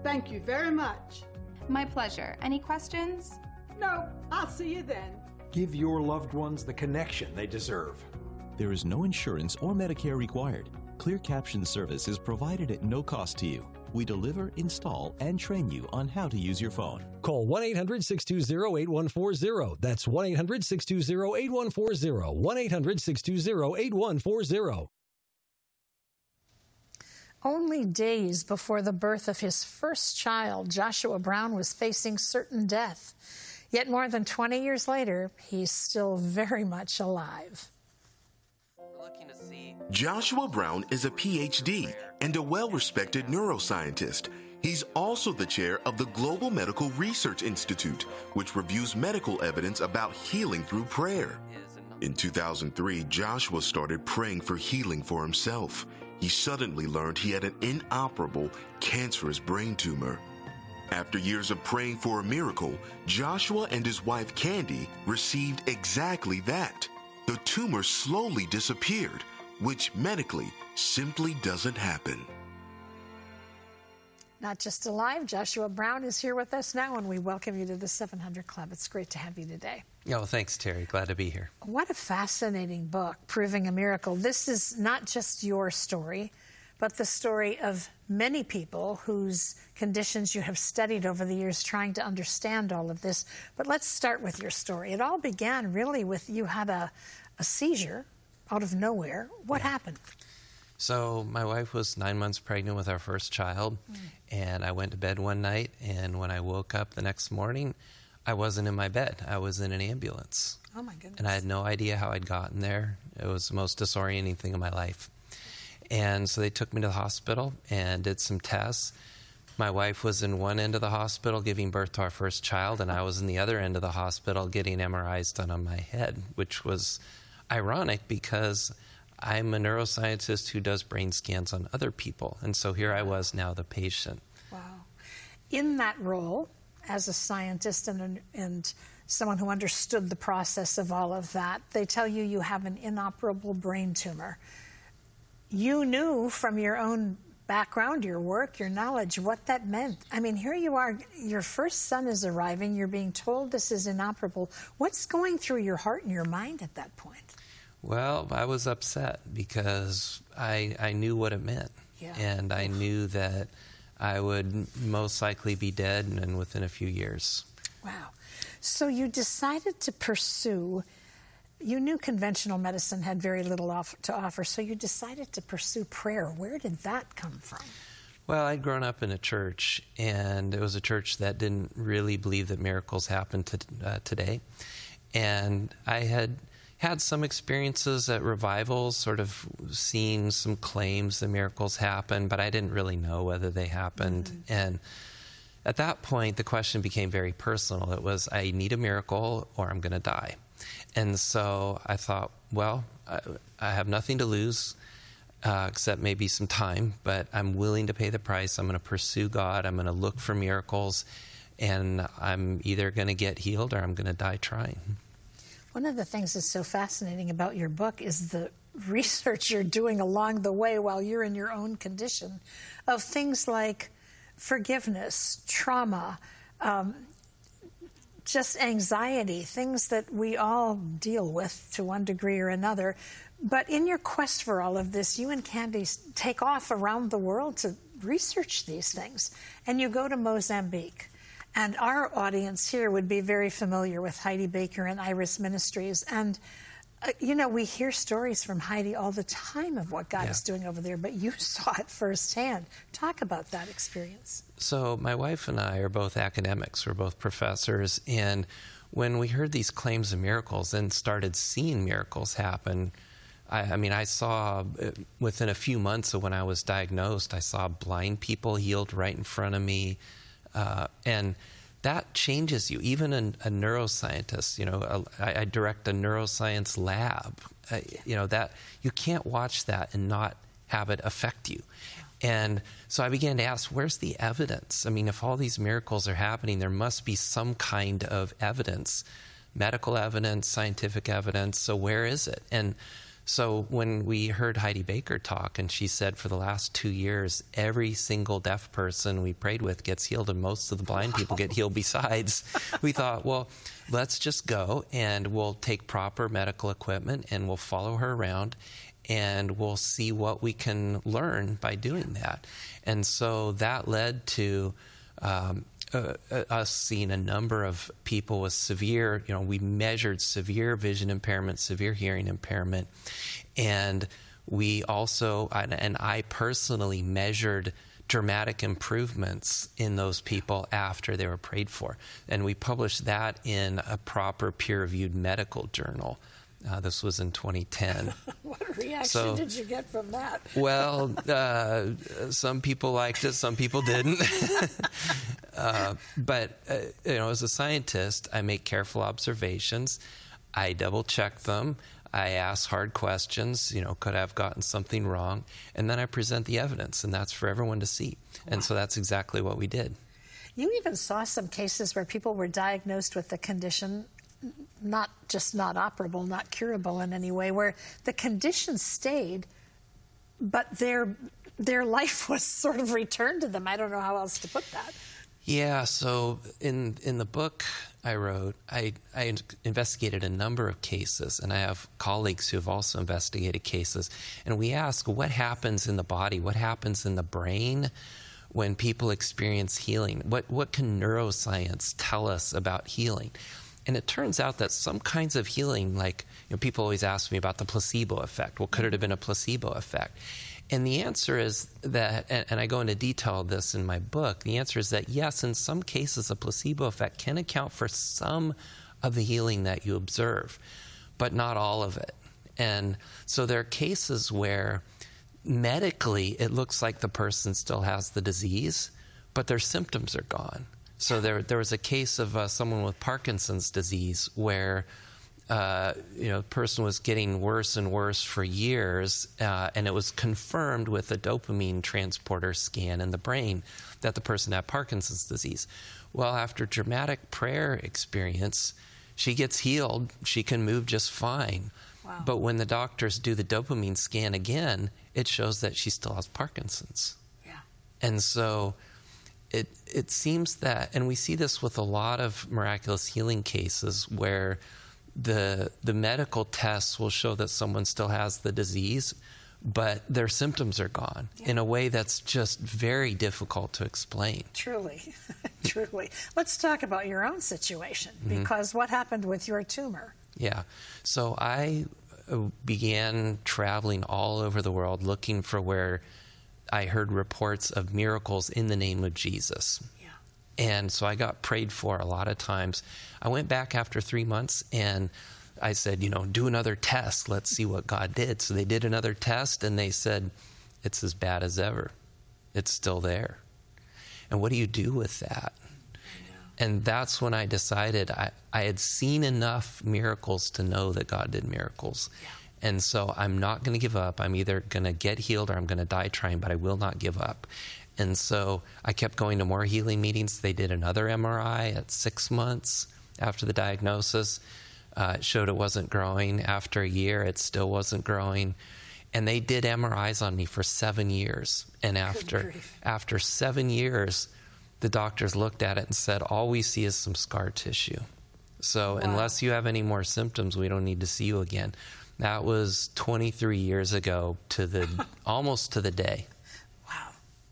Thank you very much. My pleasure. Any questions? No, I'll see you then. Give your loved ones the connection they deserve. There is no insurance or Medicare required. Clear Caption service is provided at no cost to you. We deliver, install, and train you on how to use your phone. Call 1-800-620-8140. That's 1-800-620-8140. 1-800-620-8140. Only days before the birth of his first child, Joshua Brown was facing certain death. Yet more than 20 years later, he's still very much alive. Joshua Brown is a PhD and a well-respected neuroscientist. He's also the chair of the Global Medical Research Institute, which reviews medical evidence about healing through prayer. In 2003, Joshua started praying for healing for himself. He suddenly learned he had an inoperable, cancerous brain tumor. After years of praying for a miracle, Joshua and his wife Candy received exactly that. The tumor slowly disappeared, which medically simply doesn't happen. Not just alive, Joshua Brown is here with us now, and we welcome you to the 700 Club. It's great to have you today. Oh, thanks, Terry. Glad to be here. What a fascinating book, Proving a Miracle. This is not just your story, but the story of many people whose conditions you have studied over the years trying to understand all of this. But let's start with your story. It all began really with you had a seizure out of nowhere. What happened? So my wife was 9 months pregnant with our first child, and I went to bed one night, and when I woke up the next morning, I wasn't in my bed. I was in an ambulance. Oh, my goodness. And I had no idea how I'd gotten there. It was the most disorienting thing in my life. And so they took me to the hospital and did some tests. My wife was in one end of the hospital giving birth to our first child, and I was in the other end of the hospital getting MRIs done on my head, which was ironic because I'm a neuroscientist who does brain scans on other people. And so here I was now the patient. Wow. In that role, as a scientist and someone who understood the process of all of that, they tell you you have an inoperable brain tumor. You knew from your own background, your work, your knowledge, what that meant. I mean, here you are, your first son is arriving, you're being told this is inoperable. What's going through your heart and your mind at that point? Well, I was upset because I knew what it meant. Yeah. And I knew that I would most likely be dead and within a few years. Wow. So you decided to pursue, you knew conventional medicine had very little to offer, so you decided to pursue prayer. Where did that come from? Well, I'd grown up in a church, and it was a church that didn't really believe that miracles happen today. And I had some experiences at revivals, sort of seeing some claims that miracles happen, but I didn't really know whether they happened. And at that point, the question became very personal. It was, I need a miracle or I'm going to die. And so I thought, well, I have nothing to lose except maybe some time, but I'm willing to pay the price. I'm going to pursue God. I'm going to look for miracles, and I'm either going to get healed or I'm going to die trying. One of the things that's so fascinating about your book is the research you're doing along the way while you're in your own condition of things like forgiveness, trauma, just anxiety, things that we all deal with to one degree or another. But in your quest for all of this, you and Candy take off around the world to research these things. And you go to Mozambique. And our audience here would be very familiar with Heidi Baker and Iris Ministries. And, you know, we hear stories from Heidi all the time of what God is doing over there, but you saw it firsthand. Talk about that experience. So my wife and I are both academics. We're both professors. And when we heard these claims of miracles and started seeing miracles happen, I mean, I saw within a few months of when I was diagnosed, I saw blind people healed right in front of me. And that changes you. Even a neuroscientist, you know, I direct a neuroscience lab, you know, that you can't watch that and not have it affect you. And so I began to ask, where's the evidence? I mean, if all these miracles are happening, there must be some kind of evidence, medical evidence, scientific evidence. So where is it? And So when we heard Heidi Baker talk, and she said for the last 2 years, every single deaf person we prayed with gets healed, and most of the blind people get healed besides, we thought, well, let's just go, and we'll take proper medical equipment, and we'll follow her around, and we'll see what we can learn by doing that. And so that led to us seeing a number of people with severe, we measured severe vision impairment, severe hearing impairment, and we also, and I personally measured dramatic improvements in those people after they were prayed for. And we published that in a proper peer-reviewed medical journal. This was in 2010. What reaction did you get from that? Well, some people liked it, some people didn't. But as a scientist, I make careful observations. I double-check them. I ask hard questions. Could I have gotten something wrong? And then I present the evidence, and that's for everyone to see. Wow. And so that's exactly what we did. You even saw some cases where people were diagnosed with the condition, not operable, not curable in any way, where the condition stayed, but their life was sort of returned to them. I don't know how else to put that. Yeah, so in the book I wrote, I investigated a number of cases, and I have colleagues who have also investigated cases, and we ask what happens in the body, what happens in the brain when people experience healing? What can neuroscience tell us about healing? And it turns out that some kinds of healing, like people always ask me about the placebo effect. Well, could it have been a placebo effect? And the answer is that, and I go into detail of this in my book, the answer is that yes, in some cases a placebo effect can account for some of the healing that you observe, but not all of it. And so there are cases where medically it looks like the person still has the disease, but their symptoms are gone. So there was a case of someone with Parkinson's disease where the person was getting worse and worse for years, and it was confirmed with a dopamine transporter scan in the brain that the person had Parkinson's disease. Well, after dramatic prayer experience, she gets healed. She can move just fine. Wow. But when the doctors do the dopamine scan again, it shows that she still has Parkinson's. Yeah. And so it seems that, and we see this with a lot of miraculous healing cases where the medical tests will show that someone still has the disease, but their symptoms are gone in a way that's just very difficult to explain. Truly, truly. Let's talk about your own situation, because what happened with your tumor? Yeah. So I began traveling all over the world looking for where I heard reports of miracles in the name of Jesus. Yeah. And so I got prayed for a lot of times. I went back after 3 months and I said, do another test. Let's see what God did. So they did another test and they said, it's as bad as ever. It's still there. And what do you do with that? And that's when I decided I had seen enough miracles to know that God did miracles. Yeah. And so I'm not going to give up. I'm either going to get healed or I'm going to die trying, but I will not give up. And so I kept going to more healing meetings. They did another MRI at 6 months after the diagnosis. It showed it wasn't growing. After a year, it still wasn't growing. And they did MRIs on me for 7 years. And after 7 years, the doctors looked at it and said, all we see is some scar tissue. So unless you have any more symptoms, we don't need to see you again. That was 23 years ago almost to the day. Wow.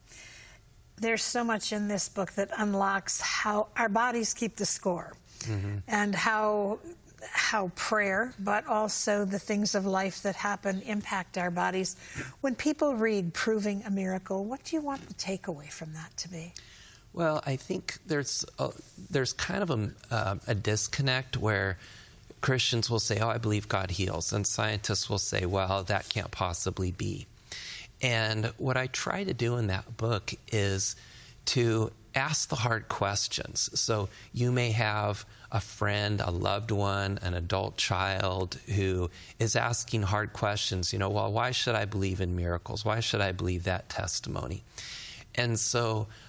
There's so much in this book that unlocks how our bodies keep the score, and how prayer, but also the things of life that happen, impact our bodies. When people read Proving a Miracle, what do you want the takeaway from that to be? Well, I think there's kind of a disconnect where Christians will say, I believe God heals. And scientists will say, well, that can't possibly be. And what I try to do in that book is to ask the hard questions. So you may have a friend, a loved one, an adult child who is asking hard questions. Well, why should I believe in miracles? Why should I believe that testimony? And so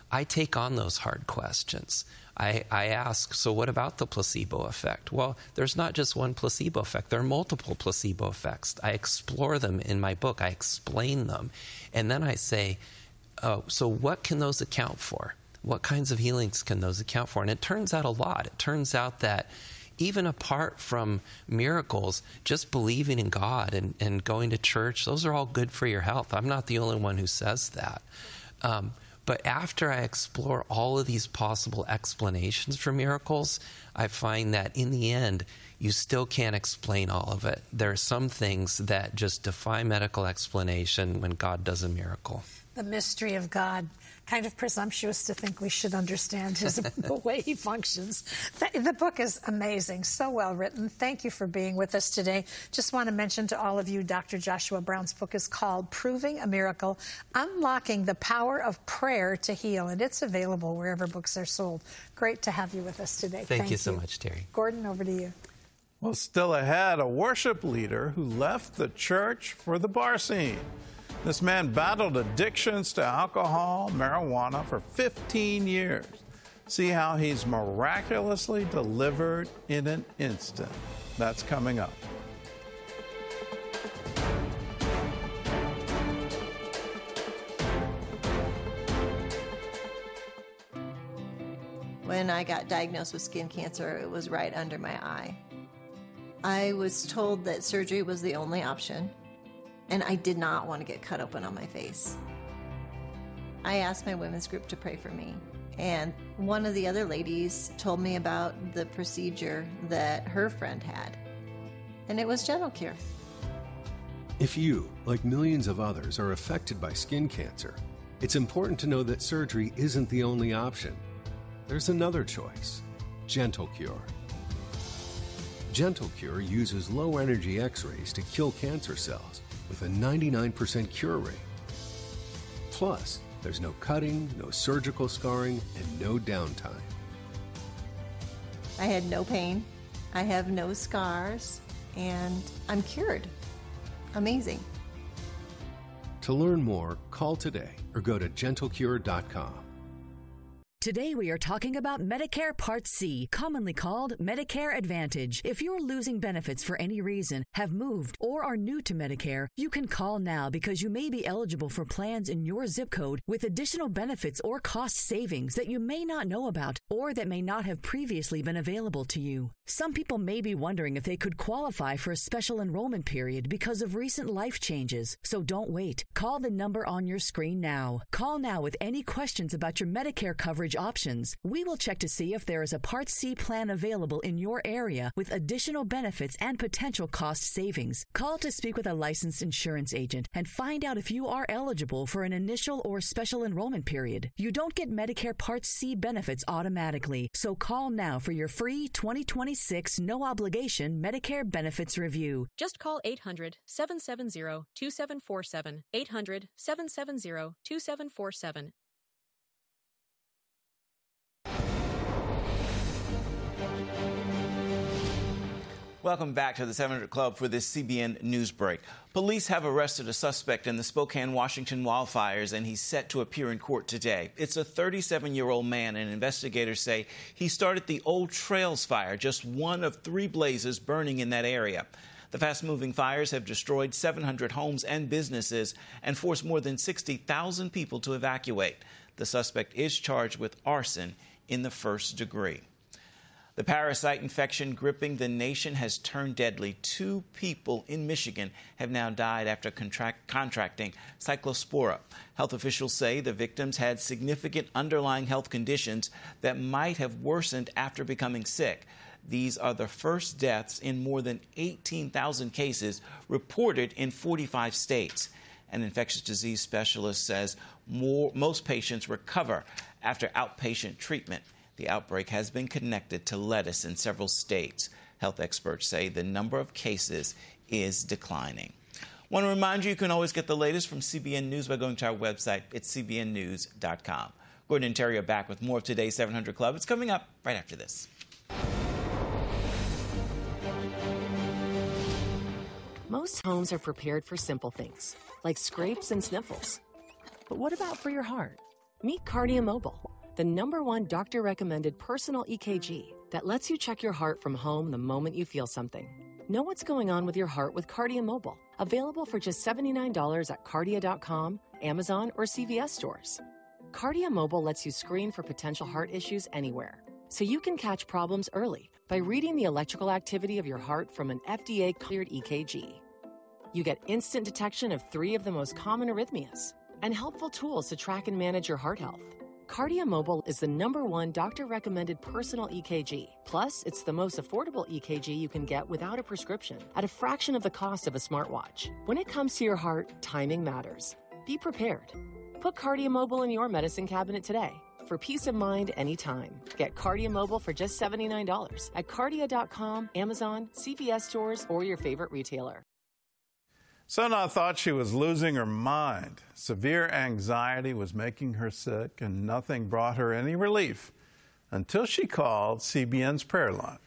I take on those hard questions. I ask, so what about the placebo effect? Well, there's not just one placebo effect. There are multiple placebo effects. I explore them in my book. I explain them. And then I say, so what can those account for? What kinds of healings can those account for? And it turns out a lot. It turns out that even apart from miracles, just believing in God and going to church, those are all good for your health. I'm not the only one who says that. But after I explore all of these possible explanations for miracles, I find that in the end, you still can't explain all of it. There are some things that just defy medical explanation when God does a miracle. The mystery of God. Kind of presumptuous to think we should understand the way he functions. The book is amazing, so well written. Thank you for being with us today. Just want to mention to all of you, Dr. Joshua Brown's book is called Proving a Miracle, Unlocking the Power of Prayer to Heal, and it's available wherever books are sold. Great to have you with us today. Thank you so much, Terry. Gordon, over to you. Well, still ahead, a worship leader who left the church for the bar scene. This man battled addictions to alcohol, marijuana for 15 years. See how he's miraculously delivered in an instant. That's coming up. When I got diagnosed with skin cancer, it was right under my eye. I was told that surgery was the only option, and I did not want to get cut open on my face. I asked my women's group to pray for me, and one of the other ladies told me about the procedure that her friend had, and it was Gentle Cure. If you, like millions of others, are affected by skin cancer, it's important to know that surgery isn't the only option. There's another choice, Gentle Cure. Gentle Cure uses low-energy X-rays to kill cancer cells with a 99% cure rate. Plus, there's no cutting, no surgical scarring, and no downtime. I had no pain, I have no scars, and I'm cured. Amazing. To learn more, call today or go to gentlecure.com. Today we are talking about Medicare Part C, commonly called Medicare Advantage. If you're losing benefits for any reason, have moved, or are new to Medicare, you can call now because you may be eligible for plans in your zip code with additional benefits or cost savings that you may not know about or that may not have previously been available to you. Some people may be wondering if they could qualify for a special enrollment period because of recent life changes. So don't wait. Call the number on your screen now. Call now with any questions about your Medicare coverage options. We will check to see if there is a Part C plan available in your area with additional benefits and potential cost savings. Call to speak with a licensed insurance agent and find out if you are eligible for an initial or special enrollment period. You don't get Medicare Part C benefits automatically, so call now for your free 2026 no-obligation Medicare benefits review. Just call 800-770-2747. 800-770-2747. Welcome back to the 700 Club for this CBN News Break. Police have arrested a suspect in the Spokane, Washington wildfires, and he's set to appear in court today. It's a 37-year-old man, and investigators say he started the Old Trails fire, just one of 3 blazes burning in that area. The fast-moving fires have destroyed 700 homes and businesses and forced more than 60,000 people to evacuate. The suspect is charged with arson in the first degree. The parasite infection gripping the nation has turned deadly. 2 people in Michigan have now died after contracting Cyclospora. Health officials say the victims had significant underlying health conditions that might have worsened after becoming sick. These are the first deaths in more than 18,000 cases reported in 45 states. An infectious disease specialist says most patients recover after outpatient treatment. The outbreak has been connected to lettuce in several states. Health experts say the number of cases is declining. Want to remind you, you can always get the latest from CBN News by going to our website. It's cbnnews.com. Gordon and Terry are back with more of today's 700 Club. It's coming up right after this. Most homes are prepared for simple things, like scrapes and sniffles. But what about for your heart? Meet KardiaMobile, the #1 doctor-recommended personal EKG that lets you check your heart from home the moment you feel something. Know what's going on with your heart with KardiaMobile. Available for just $79 at Kardia.com, Amazon, or CVS stores. KardiaMobile lets you screen for potential heart issues anywhere, so you can catch problems early by reading the electrical activity of your heart from an FDA-cleared EKG. You get instant detection of 3 of the most common arrhythmias and helpful tools to track and manage your heart health. KardiaMobile is the #1 doctor-recommended personal EKG. Plus, it's the most affordable EKG you can get without a prescription at a fraction of the cost of a smartwatch. When it comes to your heart, timing matters. Be prepared. Put KardiaMobile in your medicine cabinet today for peace of mind anytime. Get KardiaMobile for just $79 at Kardia.com, Amazon, CVS stores, or your favorite retailer. Sona thought she was losing her mind. Severe anxiety was making her sick, and nothing brought her any relief until she called CBN's prayer line.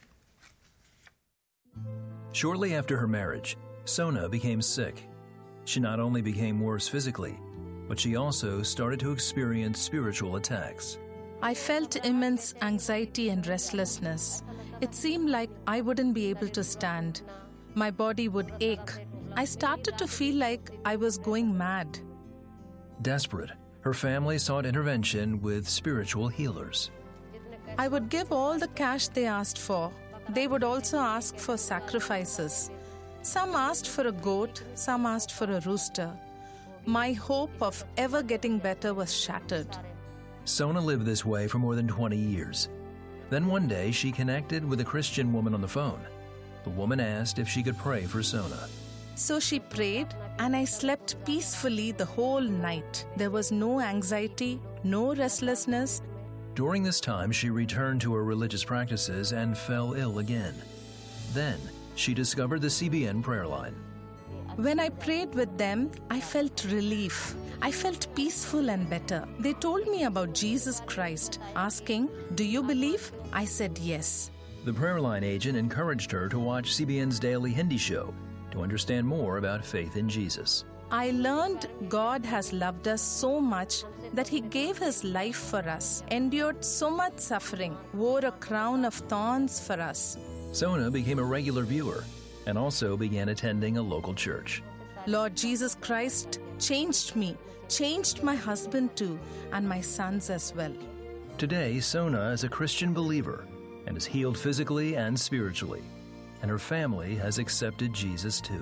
Shortly after her marriage, Sona became sick. She not only became worse physically, but she also started to experience spiritual attacks. I felt immense anxiety and restlessness. It seemed like I wouldn't be able to stand. My body would ache. I started to feel like I was going mad. Desperate, her family sought intervention with spiritual healers. I would give all the cash they asked for. They would also ask for sacrifices. Some asked for a goat, some asked for a rooster. My hope of ever getting better was shattered. Sona lived this way for more than 20 years. Then one day she connected with a Christian woman on the phone. The woman asked if she could pray for Sona. So she prayed, and I slept peacefully the whole night. There was no anxiety, no restlessness. During this time, she returned to her religious practices and fell ill again. Then, she discovered the CBN prayer line. When I prayed with them, I felt relief. I felt peaceful and better. They told me about Jesus Christ, asking, "Do you believe?" I said yes. The prayer line agent encouraged her to watch CBN's daily Hindi show to understand more about faith in Jesus. I learned God has loved us so much that He gave His life for us, endured so much suffering, wore a crown of thorns for us. Sona became a regular viewer and also began attending a local church. Lord Jesus Christ changed me, changed my husband too, and my sons as well. Today, Sona is a Christian believer and is healed physically and spiritually, and her family has accepted Jesus too.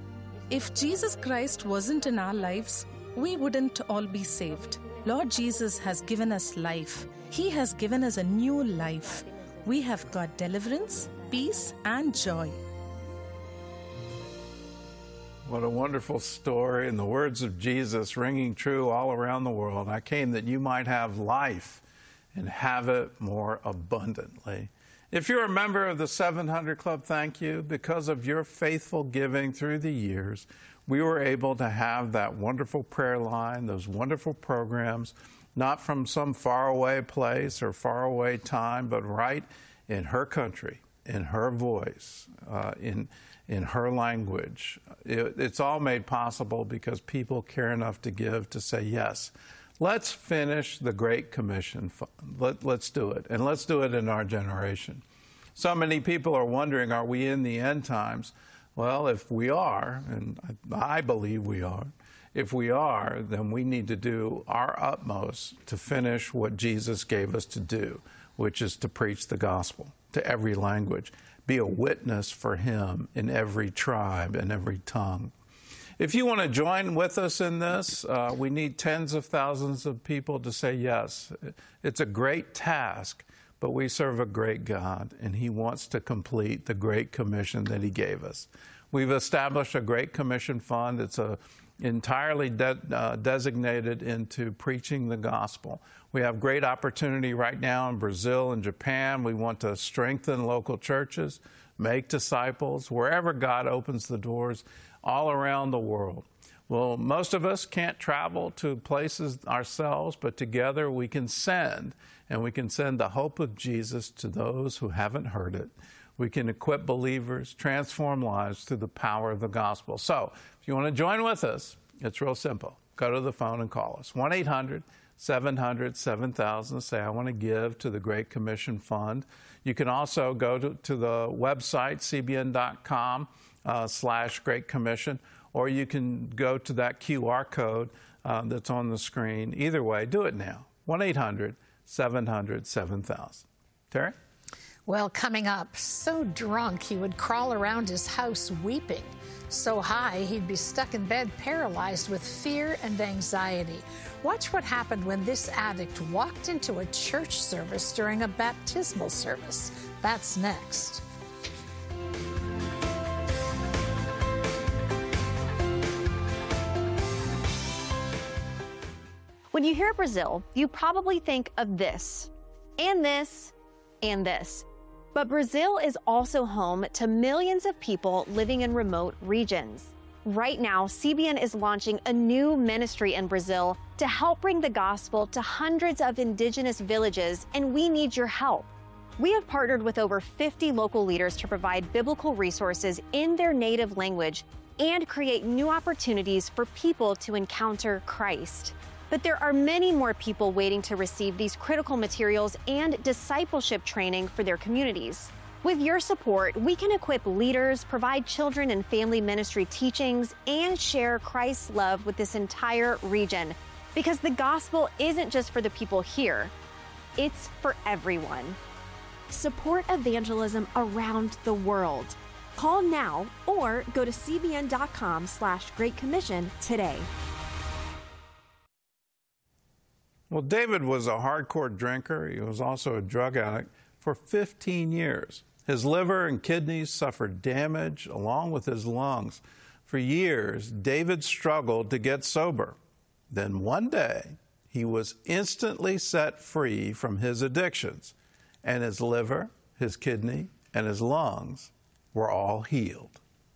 If Jesus Christ wasn't in our lives, we wouldn't all be saved. Lord Jesus has given us life. He has given us a new life. We have got deliverance, peace, and joy. What a wonderful story, and the words of Jesus ringing true all around the world. I came that you might have life and have it more abundantly. If you're a member of the 700 Club, thank you. Because of your faithful giving through the years, we were able to have that wonderful prayer line, those wonderful programs, not from some faraway place or faraway time, but right in her country, in her voice, in her language. It's all made possible because people care enough to give, to say, yes, let's finish the Great Commission. Let's do it, and let's do it in our generation. So many people are wondering, are we in the end times? Well, if we are, and I believe we are, if we are, then we need to do our utmost to finish what Jesus gave us to do, which is to preach the gospel to every language, be a witness for Him in every tribe and every tongue. If you want to join with us in this, we need tens of thousands of people to say yes. It's a great task, but we serve a great God, and He wants to complete the Great Commission that He gave us. We've established a Great Commission Fund. It's entirely designated into preaching the gospel. We have great opportunity right now in Brazil and Japan. We want to strengthen local churches, make disciples, wherever God opens the doors, all around the world. Well, most of us can't travel to places ourselves, but together we can send, and we can send the hope of Jesus to those who haven't heard it. We can equip believers, transform lives through the power of the gospel. So, if you want to join with us, it's real simple. Go to the phone and call us, 1-800-700-7000. Say, I want to give to the Great Commission Fund. You can also go to the website, cbn.com/Great Commission, or you can go to that QR code that's on the screen. Either way, do it now. 1-800-700-7000. Terry? Well, coming up, so drunk he would crawl around his house weeping. So high he'd be stuck in bed paralyzed with fear and anxiety. Watch what happened when this addict walked into a church service during a baptismal service. That's next. When you hear Brazil, you probably think of this, and this, and this. But Brazil is also home to millions of people living in remote regions. Right now, CBN is launching a new ministry in Brazil to help bring the gospel to hundreds of indigenous villages, and we need your help. We have partnered with over 50 local leaders to provide biblical resources in their native language and create new opportunities for people to encounter Christ. But there are many more people waiting to receive these critical materials and discipleship training for their communities. With your support, we can equip leaders, provide children and family ministry teachings, and share Christ's love with this entire region. Because the gospel isn't just for the people here, it's for everyone. Support evangelism around the world. Call now or go to cbn.com/Great Commission today. Well, David was a hardcore drinker. He was also a drug addict for 15 years. His liver and kidneys suffered damage along with his lungs. For years, David struggled to get sober. Then one day, he was instantly set free from his addictions, and his liver, his kidney, and his lungs were all healed.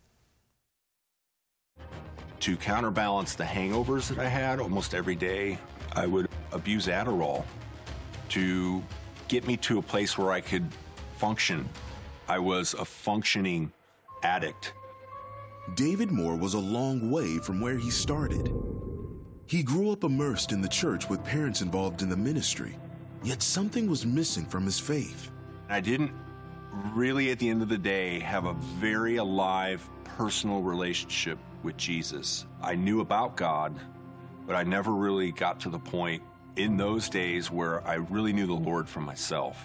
To counterbalance the hangovers that I had almost every day, I would abuse Adderall to get me to a place where I could function. I was a functioning addict. David Moore was a long way from where he started. He grew up immersed in the church with parents involved in the ministry, yet something was missing from his faith. I didn't really, at the end of the day, have a very alive personal relationship with Jesus. I knew about God, but I never really got to the point in those days where I really knew the Lord for myself.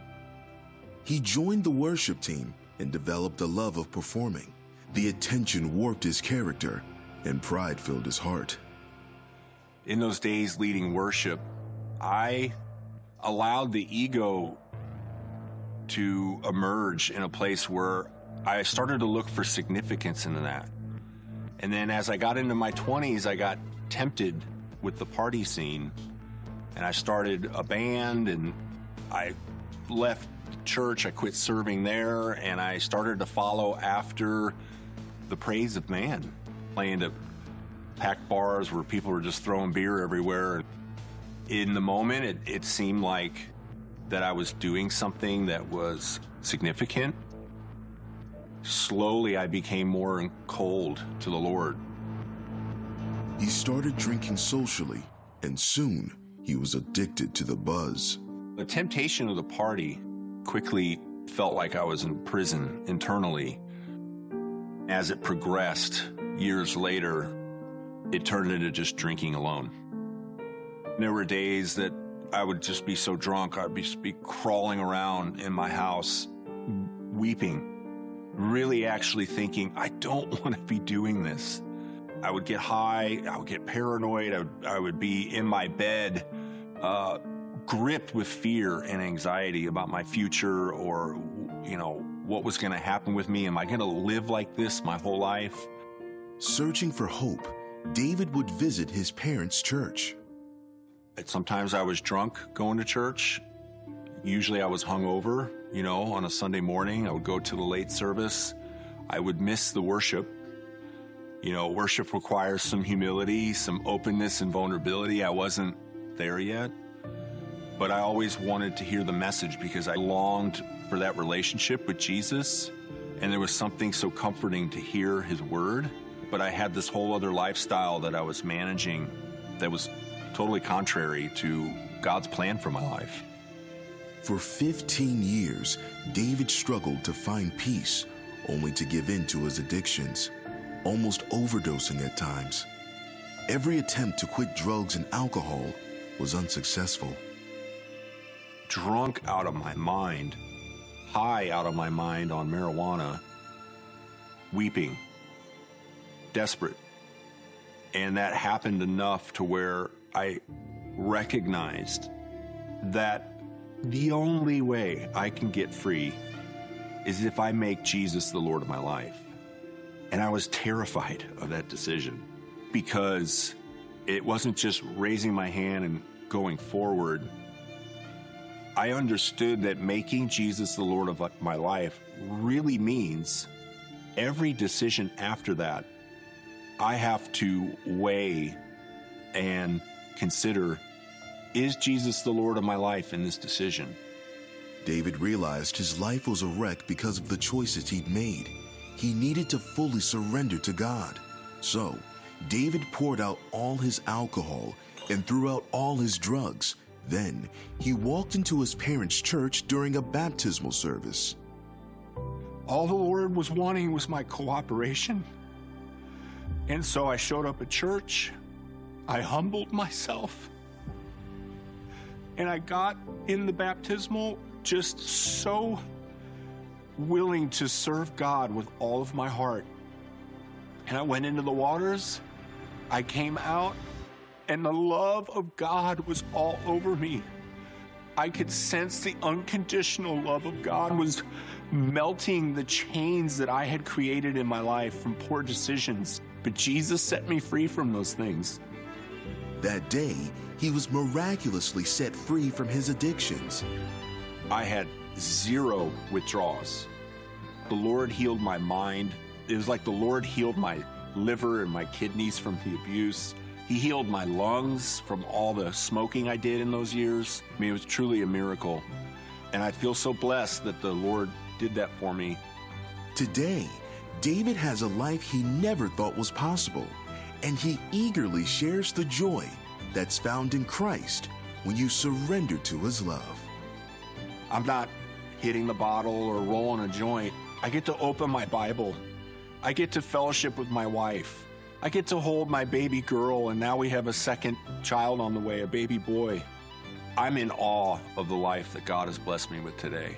He joined the worship team and developed a love of performing. The attention warped his character, and pride filled his heart. In those days leading worship, I allowed the ego to emerge in a place where I started to look for significance in that. And then as I got into my 20s, I got tempted with the party scene, and I started a band, and I left church. I quit serving there, and I started to follow after the praise of man, playing at packed bars where people were just throwing beer everywhere. In the moment, it seemed like that I was doing something that was significant. Slowly, I became more cold to the Lord. He started drinking socially, and soon he was addicted to the buzz. The temptation of the party quickly felt like I was in prison internally. As it progressed, years later, it turned into just drinking alone. There were days that I would just be so drunk, I'd just be crawling around in my house, weeping, really actually thinking, I don't want to be doing this. I would get high, I would get paranoid, I would be in my bed, gripped with fear and anxiety about my future, or, what was going to happen with me. Am I going to live like this my whole life? Searching for hope, David would visit his parents' church. Sometimes I was drunk going to church. Usually I was hungover, on a Sunday morning. I would go to the late service. I would miss the worship. Worship requires some humility, some openness and vulnerability. I wasn't there yet, but I always wanted to hear the message because I longed for that relationship with Jesus, and there was something so comforting to hear his word. But I had this whole other lifestyle that I was managing that was totally contrary to God's plan for my life. For 15 years, David struggled to find peace, only to give in to his addictions, almost overdosing at times. Every attempt to quit drugs and alcohol was unsuccessful. Drunk out of my mind, high out of my mind on marijuana, weeping, desperate. And that happened enough to where I recognized that the only way I can get free is if I make Jesus the Lord of my life. And I was terrified of that decision because it wasn't just raising my hand and going forward. I understood that making Jesus the Lord of my life really means every decision after that, I have to weigh and consider, is Jesus the Lord of my life in this decision? David realized his life was a wreck because of the choices he'd made. He needed to fully surrender to God. So, David poured out all his alcohol and threw out all his drugs. Then, he walked into his parents' church during a baptismal service. All the Lord was wanting was my cooperation. And so I showed up at church. I humbled myself. And I got in the baptismal just so willing to serve God with all of my heart. And I went into the waters. I came out, and the love of God was all over me. I could sense the unconditional love of God was melting the chains that I had created in my life from poor decisions. But Jesus set me free from those things. That day, he was miraculously set free from his addictions. I had 0 withdrawals. The Lord healed my mind. It was like the Lord healed my liver and my kidneys from the abuse. He healed my lungs from all the smoking I did in those years. I mean, it was truly a miracle. And I feel so blessed that the Lord did that for me. Today, David has a life he never thought was possible, and he eagerly shares the joy that's found in Christ when you surrender to his love. I'm not hitting the bottle or rolling a joint. I get to open my Bible. I get to fellowship with my wife. I get to hold my baby girl, and now we have a second child on the way, a baby boy. I'm in awe of the life that God has blessed me with today.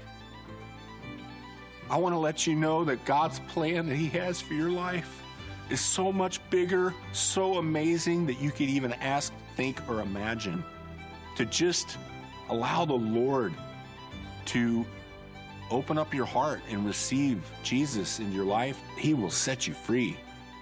I want to let you know that God's plan that he has for your life is so much bigger, so amazing that you could even ask, think, or imagine. To just allow the Lord to open up your heart and receive Jesus in your life, he will set you free.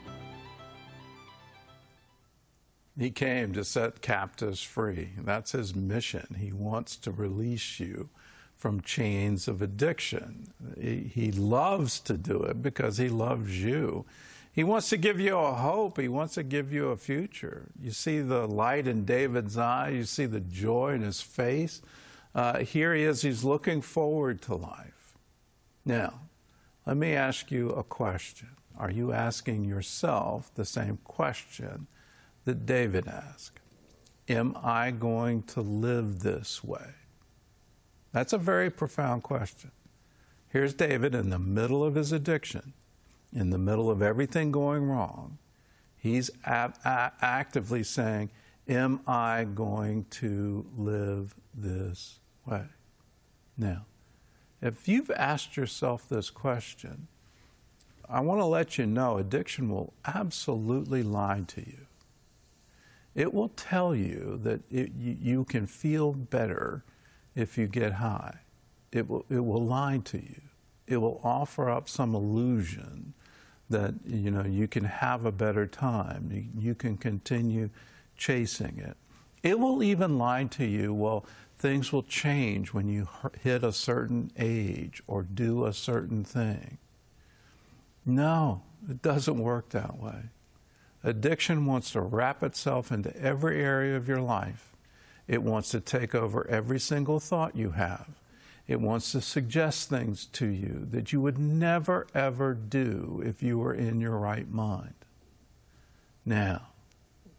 He came to set captives free. That's his mission. He wants to release you from chains of addiction. He loves to do it because he loves you. He wants to give you a hope. He wants to give you a future. You see the light in David's eye. You see the joy in his face. Here he is. He's looking forward to life. Now, let me ask you a question. Are you asking yourself the same question that David asked? Am I going to live this way? That's a very profound question. Here's David in the middle of his addiction, in the middle of everything going wrong. He's actively saying, am I going to live this way? Now, if you've asked yourself this question, I want to let you know addiction will absolutely lie to you. It will tell you that you can feel better if you get high. It will lie to you. It will offer up some illusion that you can have a better time. You can continue chasing it. It will even lie to you, well, things will change when you hit a certain age or do a certain thing. No, it doesn't work that way. Addiction wants to wrap itself into every area of your life. It wants to take over every single thought you have. It wants to suggest things to you that you would never, ever do if you were in your right mind. Now,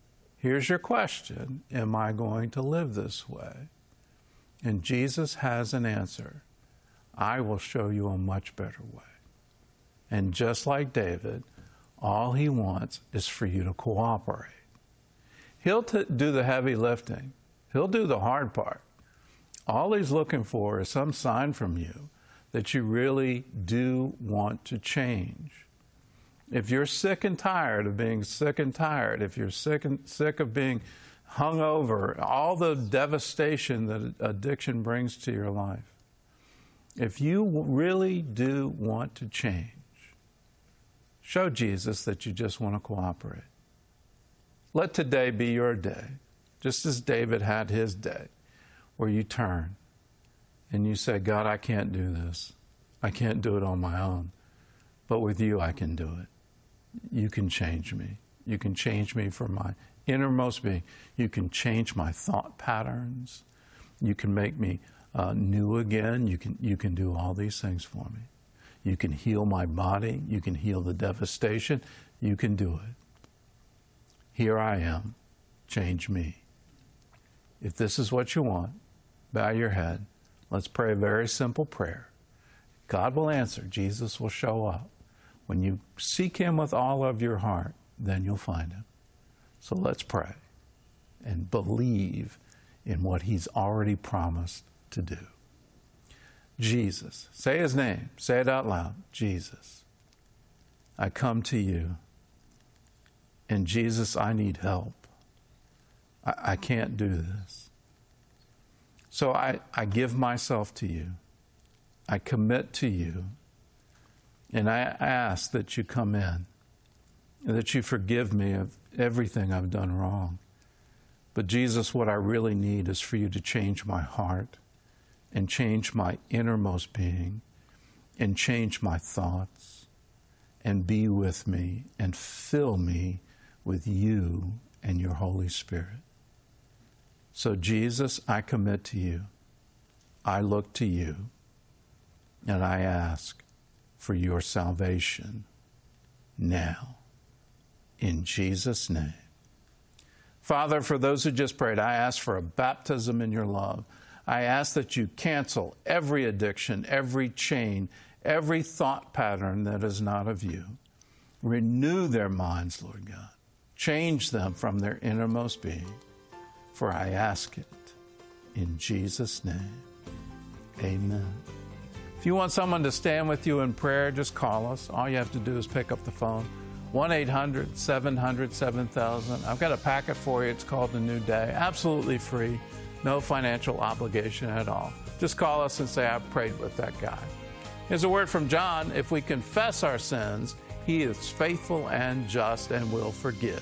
Here's your question. Am I going to live this way? And Jesus has an answer. I will show you a much better way. And just like David, all he wants is for you to cooperate. He'll do the heavy lifting. He'll do the hard part. All he's looking for is some sign from you that you really do want to change. If you're sick and tired of being sick and tired, if you're sick of being hungover, all the devastation that addiction brings to your life, if you really do want to change, show Jesus that you just want to cooperate. Let today be your day, just as David had his day, where you turn and you say, God, I can't do this. I can't do it on my own. But with you, I can do it. You can change me. You can change me from my innermost being. You can change my thought patterns. You can make me new again. You can do all these things for me. You can heal my body. You can heal the devastation. You can do it. Here I am. Change me. If this is what you want, bow your head. Let's pray a very simple prayer. God will answer. Jesus will show up. When you seek him with all of your heart, then you'll find him. So let's pray and believe in what he's already promised to do. Jesus. Say his name. Say it out loud. Jesus. I come to you. And Jesus, I need help. I can't do this. So I give myself to you. I commit to you. And I ask that you come in, and that you forgive me of everything I've done wrong. But Jesus, what I really need is for you to change my heart and change my innermost being and change my thoughts and be with me and fill me with you and your Holy Spirit. So Jesus, I commit to you. I look to you, and I ask for your salvation now. In Jesus' name. Father, for those who just prayed, I ask for a baptism in your love. I ask that you cancel every addiction, every chain, every thought pattern that is not of you. Renew their minds, Lord God. Change them from their innermost being. For I ask it in Jesus' name. Amen. If you want someone to stand with you in prayer, just call us. All you have to do is pick up the phone. 1-800-700-7000. I've got a packet for you. It's called The New Day. Absolutely free. No financial obligation at all. Just call us and say, I prayed with that guy. Here's a word from John. If we confess our sins, he is faithful and just and will forgive.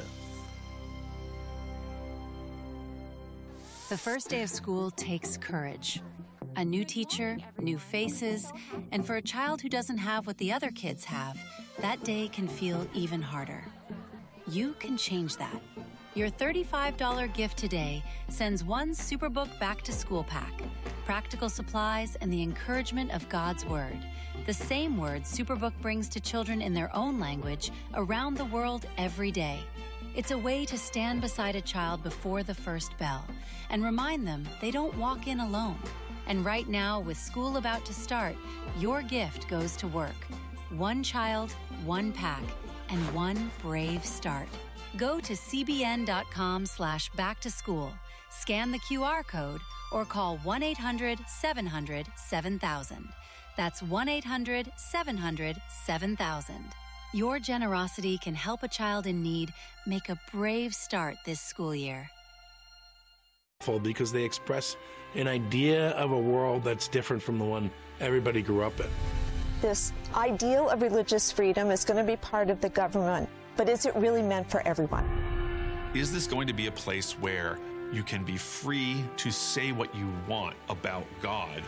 The first day of school takes courage. A new teacher, new faces, and for a child who doesn't have what the other kids have, that day can feel even harder. You can change that. Your $35 gift today sends one Superbook Back to School pack, practical supplies, and the encouragement of God's Word. The same word Superbook brings to children in their own language around the world every day. It's a way to stand beside a child before the first bell and remind them they don't walk in alone. And right now, with school about to start, your gift goes to work. One child, one pack, and one brave start. Go to cbn.com/backtoschool, scan the QR code, or call 1-800-700-7000. That's 1-800-700-7000. Your generosity can help a child in need make a brave start this school year. Because they express an idea of a world that's different from the one everybody grew up in. This ideal of religious freedom is going to be part of the government, but is it really meant for everyone? Is this going to be a place where you can be free to say what you want about God?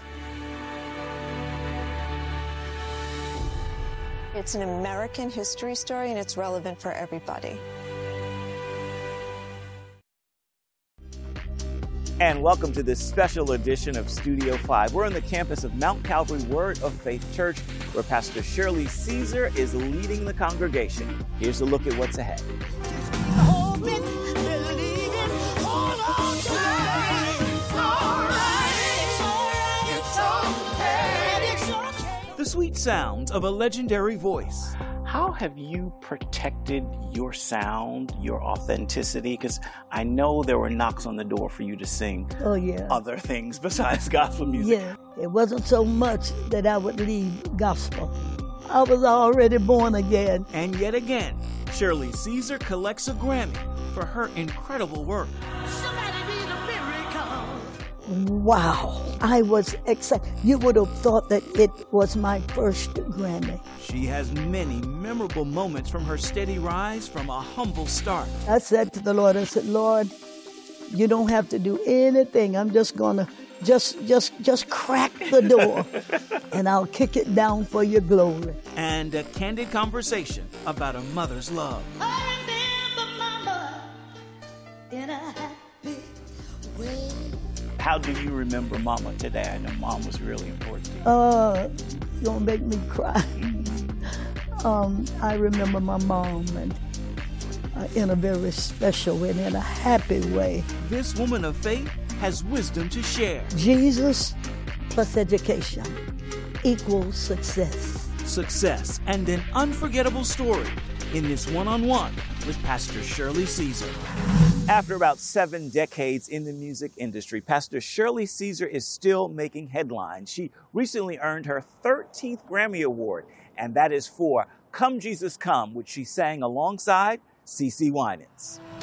It's an American history story, and it's relevant for everybody. And welcome to this special edition of Studio 5. We're on the campus of Mount Calvary Word of Faith Church, where Pastor Shirley Caesar is leading the congregation. Here's a look at what's ahead. The sweet sounds of a legendary voice. How have you protected your sound, your authenticity? Because I know there were knocks on the door for you to sing other things besides gospel music. Yeah, it wasn't so much that I would leave gospel. I was already born again. And yet again, Shirley Caesar collects a Grammy for her incredible work. Wow, I was excited. You would have thought that it was my first Grammy. She has many memorable moments from her steady rise from a humble start. I said to the Lord, I said, Lord, you don't have to do anything. I'm just gonna just crack the door and I'll kick it down for your glory. And a candid conversation about a mother's love. I remember Mama in a happy way. How do you remember Mama today? I know Mom was really important to you. You're gonna make me cry. I remember my mom and in a very special and in a happy way. This woman of faith has wisdom to share. Jesus plus education equals success. Success and an unforgettable story in this one-on-one with Pastor Shirley Caesar. After about 7 decades in the music industry, Pastor Shirley Caesar is still making headlines. She recently earned her 13th Grammy Award, and that is for Come Jesus Come, which she sang alongside CeCe Winans.